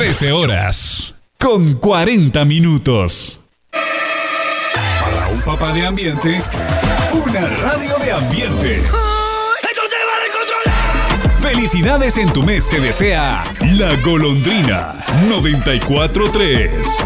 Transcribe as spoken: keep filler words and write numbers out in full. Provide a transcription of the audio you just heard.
trece horas con cuarenta minutos. Para un papá de ambiente, una radio de ambiente. ¡Esto se va a descontrolar! Felicidades en tu mes te desea La Golondrina noventa y cuatro punto tres.